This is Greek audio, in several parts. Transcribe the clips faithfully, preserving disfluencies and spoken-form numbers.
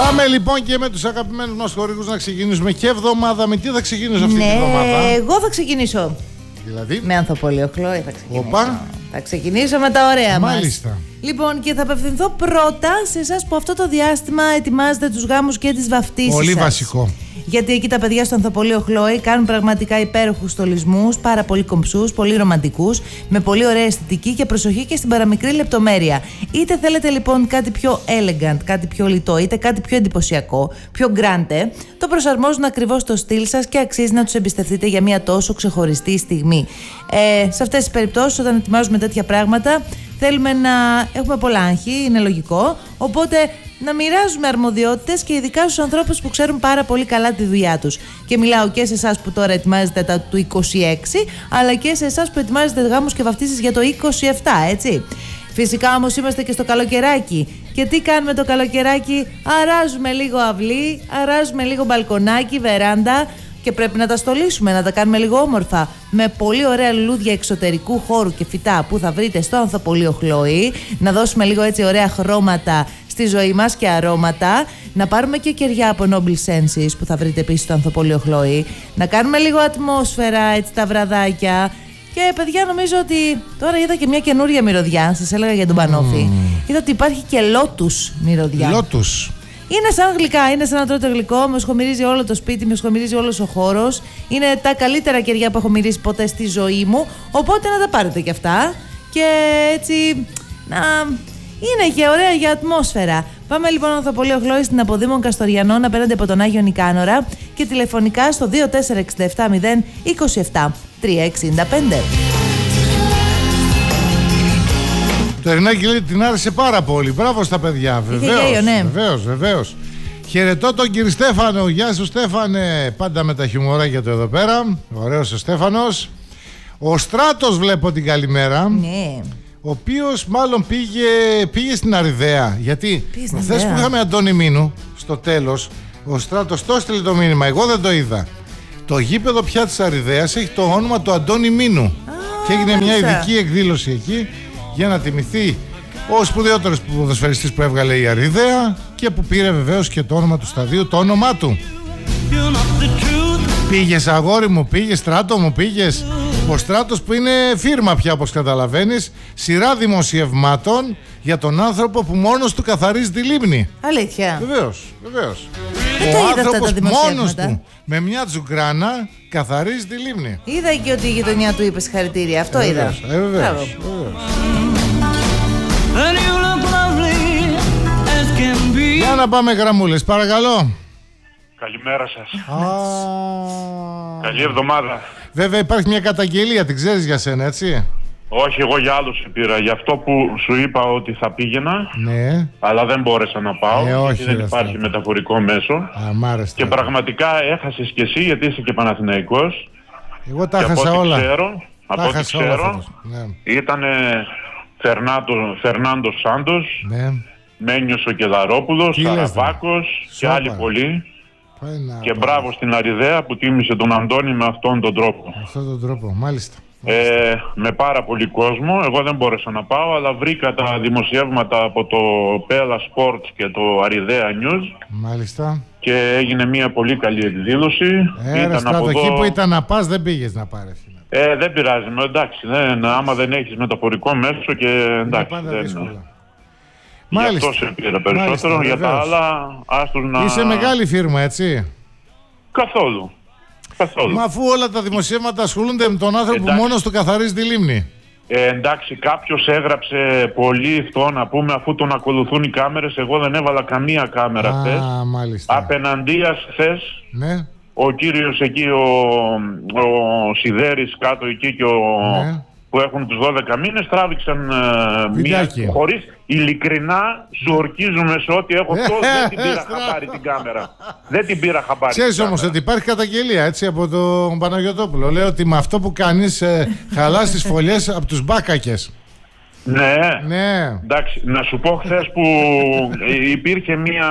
Πάμε λοιπόν και με τους αγαπημένους μας χορηγούς να ξεκινήσουμε και εβδομάδα. Με τι θα ξεκινήσω αυτή ναι, την εβδομάδα? Εγώ θα ξεκινήσω. Δηλαδή? Με Ανθοπολείο Χλόη θα ξεκινήσω. Οπα. Θα ξεκινήσω με τα ωραία μας. Μάλιστα. Λοιπόν, και θα απευθυνθώ πρώτα σε εσάς που αυτό το διάστημα ετοιμάζετε τους γάμους και τις βαφτίσεις. Πολύ σας. βασικό. Γιατί εκεί τα παιδιά στο Ανθοπολείο Χλόη κάνουν πραγματικά υπέροχους στολισμούς, πάρα πολύ κομψούς, πολύ ρομαντικούς, με πολύ ωραία αισθητική και προσοχή και στην παραμικρή λεπτομέρεια. Είτε θέλετε λοιπόν κάτι πιο elegant, κάτι πιο λιτό, είτε κάτι πιο εντυπωσιακό, πιο grande, το προσαρμόζουν ακριβώς στο στυλ σας και αξίζει να τους εμπιστευτείτε για μια τόσο ξεχωριστή στιγμή. Ε, σε αυτές τις περιπτώσεις, όταν ετοιμάζουμε τέτοια πράγματα, θέλουμε να έχουμε πολλά άγχη, είναι λογικό. Οπότε να μοιράζουμε αρμοδιότητες και ειδικά στους ανθρώπους που ξέρουν πάρα πολύ καλά τη δουλειά τους. Και μιλάω και σε εσάς που τώρα ετοιμάζετε τα του είκοσι έξι, αλλά και σε εσάς που ετοιμάζετε γάμους και βαφτίσεις για το είκοσι επτά, έτσι. Φυσικά όμως είμαστε και στο καλοκαιράκι. Και τι κάνουμε το καλοκαιράκι? Αράζουμε λίγο αυλή, αράζουμε λίγο μπαλκονάκι, βεράντα. Και πρέπει να τα στολίσουμε, να τα κάνουμε λίγο όμορφα. Με πολύ ωραία λουλούδια εξωτερικού χώρου και φυτά που θα βρείτε στο Ανθοπολείο Χλόη. Να δώσουμε λίγο έτσι ωραία χρώματα στη ζωή μας και αρώματα. Να πάρουμε και κεριά από Noble Senses που θα βρείτε επίσης στο Ανθοπολείο Χλόη. Να κάνουμε λίγο ατμόσφαιρα, έτσι τα βραδάκια. Και παιδιά, νομίζω ότι τώρα είδα και μια καινούρια μυρωδιά. Σας έλεγα για τον Πανόφη. Mm. Είδα ότι υπάρχει και Lotus μυρωδιά. Lotus. Είναι σαν γλυκά, είναι σαν να τρώτε γλυκό, με σχομυρίζει όλο το σπίτι, με σχομυρίζει όλος ο χώρος. Είναι τα καλύτερα κεριά που έχω μυρίσει ποτέ στη ζωή μου. Οπότε να τα πάρετε κι αυτά. Και έτσι να είναι και ωραία για ατμόσφαιρα. Πάμε λοιπόν στο Ανθοπολείο Χλόη στην Αποδήμων Καστοριανών, απέναντι από τον Άγιο Νικάνορα. Και τηλεφωνικά στο δύο τέσσερα έξι επτά μηδέν είκοσι επτά τριακόσια εξήντα πέντε. Το Ερνάκη λέει την άρεσε πάρα πολύ. Μπράβο στα παιδιά. Βεβαίως, ναι. βεβαίως, βεβαίως. Χαιρετώ τον κύριο Στέφανο. Γεια σου Στέφανε. Πάντα με τα χιουμοράκια του εδώ πέρα. Ωραίος ο Στέφανος. Ο Στράτος βλέπω την καλημέρα. Ναι. Ο οποίος μάλλον πήγε, πήγε στην Αριδαία. Γιατί χθες που είχαμε Αντώνη Μήνου στο τέλος, ο Στράτος το έστειλε το μήνυμα. Εγώ δεν το είδα. Το γήπεδο πια της Αριδαίας έχει το όνομα του Αντώνη Μήνου. Α, και έγινε μια ειδική εκδήλωση εκεί για να τιμηθεί ο σπουδαιότερος ποδοσφαιριστής που έβγαλε η Αριδαία και που πήρε βεβαίως και το όνομα του σταδίου, το όνομά του. Πήγες αγόρι μου, πήγες Στράτο μου, πήγες. Ο Στράτος που είναι φίρμα πια, όπως καταλαβαίνεις, σειρά δημοσιευμάτων για τον άνθρωπο που μόνος του καθαρίζει τη λίμνη. Αλήθεια? Βεβαίως, βεβαίως. Δεν Ο άνθρωπος μόνος του με μια τζουγκράνα καθαρίζει τη λίμνη. Είδα και ότι η γειτονιά του είπε συγχαρητήρια. Αυτό ε, είδα. Ε, βεβαίως, βεβαίως. Για να πάμε γραμμούλες, παρακαλώ. Καλημέρα σας. Α, Καλή εβδομάδα. βέβαια υπάρχει μια καταγγελία, την ξέρεις για σένα, έτσι? Όχι, εγώ για άλλους σε πήρα. Γι' αυτό που σου είπα ότι θα πήγαινα, Ναι. αλλά δεν μπόρεσα να πάω, Ε, όχι, γιατί δεν ρε, υπάρχει Στράτο. μεταφορικό μέσο. Α, μ' άρεσε. Και πραγματικά έχασες κι εσύ, γιατί είσαι και Παναθηναϊκός. Εγώ τα Και έχασα από ό,τι όλα. ξέρω, από ό,τι έχασα όλα ξέρω φέτος. Ναι. ήτανε Φερνάντο, Φερνάντο Σάντος, Ναι. Μένιος ο Κεδαρόπουλος, Τι λες, Σαραβάκος και Σόπα. άλλοι πολλοί. Πάει να Και πάει. μπράβο στην Αριδαία που τίμησε τον Αντώνη με αυτόν τον τρόπο. Με αυτόν τον τρόπο, μάλιστα. Ε, με πάρα πολύ κόσμο. Εγώ δεν μπόρεσα να πάω, αλλά βρήκα τα δημοσιεύματα από το Pella Sports και το Αριδαία News Μάλιστα. και έγινε μια πολύ καλή εκδήλωση. Ε, ρε Στράτο, εκεί που ήταν να πας δεν πήγες να πάρεις. Ε, δεν πειράζει, με, εντάξει, δεν, άμα δεν έχεις μεταφορικό μέσο και εντάξει. Είναι πάντα δεν... δύσκολα. Γι' Μάλιστα. αυτό σε πήρα περισσότερο, Μάλιστα, για τα βεβαίως. άλλα άστος να... Είσαι μεγάλη φίρμα, έτσι? Καθόλου. Καθόλου. Μα αφού όλα τα δημοσίευματα ασχολούνται με τον άνθρωπο Εντάξει. που μόνος του καθαρίζει τη λίμνη. Ε, εντάξει, κάποιος έγραψε πολύ αυτό να πούμε, αφού τον ακολουθούν οι κάμερες. Εγώ δεν έβαλα καμία κάμερα Α, χθες. μάλιστα. Απέναντίας χθες, Ναι. ο κύριος εκεί, ο, ο Σιδέρης κάτω εκεί και ο, Ναι. που έχουν τους δώδεκα μήνες, τράβηξαν ε, μία, Βιντεάκι. χωρίς ειλικρινά σου ορκίζουμε σε ό,τι έχω αυτό, δεν την πήρα χαμπάρι την κάμερα. Δεν την πήρα χαμπάρι. Ξέρεις όμως ότι υπάρχει καταγγελία, έτσι, από τον Παναγιωτόπουλο. Λέει ότι με αυτό που κάνεις ε, χαλάς τις φωλιές από τους μπάκακες. Ναι. Ναι. Εντάξει, να σου πω χθες που υπήρχε μια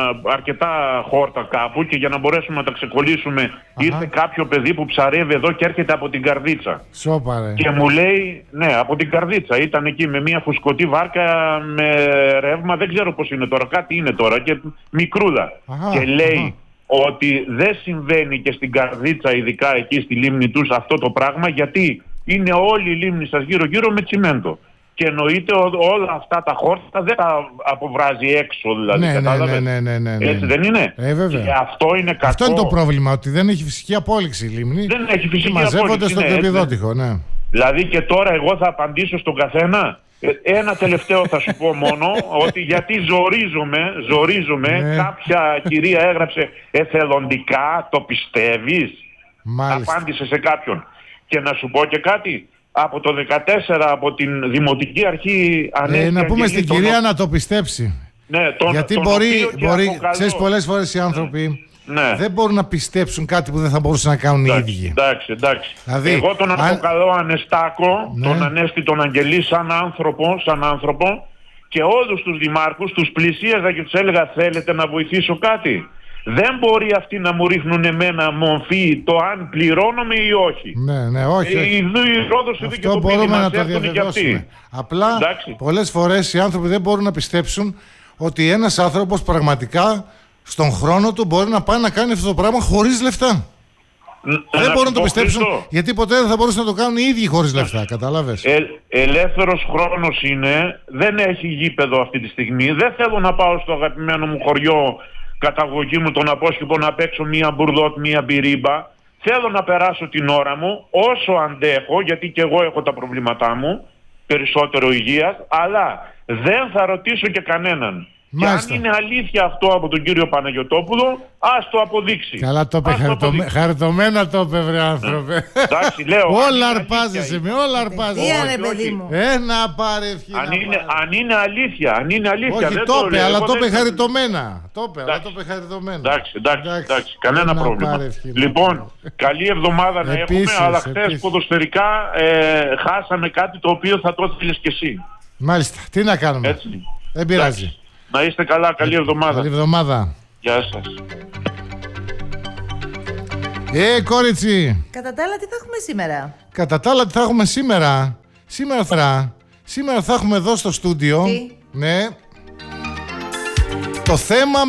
αρκετά χόρτα κάπου και για να μπορέσουμε να τα ξεκολλήσουμε, αχα, ήρθε κάποιο παιδί που ψαρεύει εδώ και έρχεται από την Καρδίτσα. Σόπα, και μου λέει, ναι, από την Καρδίτσα, ήταν εκεί με μια φουσκωτή βάρκα με ρεύμα, δεν ξέρω πώς είναι τώρα, κάτι είναι τώρα και μικρούλα. Αχα, και λέει, αχα, ότι δεν συμβαίνει και στην Καρδίτσα, ειδικά εκεί στη λίμνη τους, αυτό το πράγμα, γιατί είναι όλη η λίμνη σας γύρω γύρω με τσιμέντο. Και εννοείται όλα αυτά τα χόρτα δεν τα αποβράζει έξω, δηλαδή. Ναι, ναι, ναι, ναι, ναι, ναι. Έτσι δεν είναι? Ε, βέβαια. Και αυτό είναι κακό. Αυτό είναι το πρόβλημα, ότι δεν έχει φυσική απόλυξη η λίμνη. Δεν έχει φυσική απόλυξη. Μαζεύονται στον κρεπιδότυχο, ναι. Δηλαδή και τώρα εγώ θα απαντήσω στον καθένα. Ένα τελευταίο θα σου πω μόνο, ότι γιατί ζορίζομαι, ζορίζομαι, ναι, κάποια κυρία έγραψε εθελοντικά, το πιστεύεις? Μάλιστα. Απάντησε σε κάποιον. Και να σου πω και κάτι. Από το δεκατέσσερα, από την Δημοτική Αρχή ανέφερε. Ε, να πούμε στην κυρία τον... να το πιστέψει. Ναι, τον, γιατί τον μπορεί, μπορεί αποκαλώ... ξέρεις, πολλές φορές οι άνθρωποι, ναι, δεν μπορούν να πιστέψουν κάτι που δεν θα μπορούσαν να κάνουν εντάξει, οι ίδιοι. Εντάξει, εντάξει. Δηλαδή, εγώ τον αν... αποκαλώ Ανεστάκο, ναι, τον Ανέστη τον Αγγελή, σαν άνθρωπο, σαν άνθρωπο, και όλους τους δημάρχους τους πλησίαζα και τους έλεγα, θέλετε να βοηθήσω κάτι? Δεν μπορεί αυτοί να μου ρίχνουν εμένα μορφή το αν πληρώνομαι ή όχι. Ναι, ναι, όχι. όχι. Η, η Ρόδος εδώ και το μπορούμε να το διαβεβαιώσουμε. Απλά εντάξει, πολλές φορές οι άνθρωποι δεν μπορούν να πιστέψουν ότι ένας άνθρωπος πραγματικά στον χρόνο του μπορεί να πάει να κάνει αυτό το πράγμα χωρίς λεφτά. Ε, δεν μπορούν να το πιστέψουν, Χριστό, γιατί ποτέ δεν θα μπορούσαν να το κάνουν οι ίδιοι χωρίς λεφτά, κατάλαβες. Ε, ελεύθερος χρόνος είναι, δεν έχει γήπεδο αυτή τη στιγμή, δεν θέλω να πάω στο αγαπημένο μου χωριό, καταγωγή μου τον Απόσκηπο, να παίξω μία μπουρδότ, μία μπυρίμπα. Θέλω να περάσω την ώρα μου όσο αντέχω, γιατί και εγώ έχω τα προβλήματά μου, περισσότερο υγείας, αλλά δεν θα ρωτήσω και κανέναν. Μάλιστα. Και αν είναι αλήθεια αυτό από τον κύριο Παναγιωτόπουλο, ας το αποδείξει. Καλά το είπε, χαριτωμέ... χαριτωμένα το είπε, βρε άνθρωπε. Εντάξει, λέω. Όλα αρπάζεσαι με, όλα αρπάζεσαι. Ένα πάρε ευχή. Αν, είναι, αν είναι αλήθεια, αν είναι αλήθεια. Όχι, δεν το το είπε, αλλά το είπε δεν... χαριτωμένα. Το είπε, αλλά το είπε χαριτωμένα. Εντάξει, εντάξει, εντάξει, κανένα πρόβλημα. Ευχή, λοιπόν, καλή εβδομάδα να επίσης, έχουμε, αλλά χθες ποδοσφαιρικά ε, χάσαμε κάτι το οποίο θα το ήθελες κι εσύ. Μάλιστα, τι να κάνουμε. Έτσι. Δεν πειράζει. Να είστε καλά, καλή εβδομάδα. Καλή εβδομάδα. Γεια σας. Ε, κόριτσι. Κατά τα άλλα τι θα έχουμε σήμερα? Κατά τα άλλα τι θα έχουμε σήμερα? Σήμερα θα, σήμερα θα έχουμε εδώ στο στούντιο. Τι? Ναι. Το θέμα